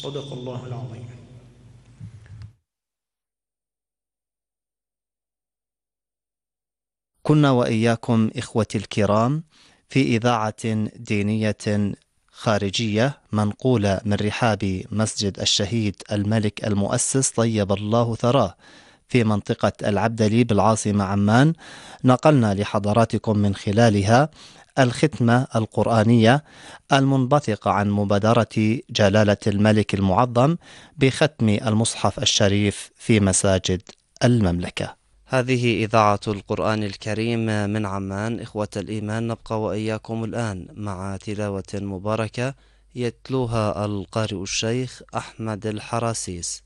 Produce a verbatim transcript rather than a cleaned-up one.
صدق الله العظيم. كنا وإياكم إخوتي الكرام في إذاعة دينية خارجية منقولة من رحاب مسجد الشهيد الملك المؤسس طيب الله ثراه في منطقة العبدلي بالعاصمة عمان. نقلنا لحضراتكم من خلالها الختمة القرآنية المنبثقة عن مبادرة جلالة الملك المعظم بختم المصحف الشريف في مساجد المملكة. هذه إذاعة القرآن الكريم من عمان. إخوة الإيمان، نبقى وإياكم الآن مع تلاوة مباركة يتلوها القارئ الشيخ أحمد الحراسيس.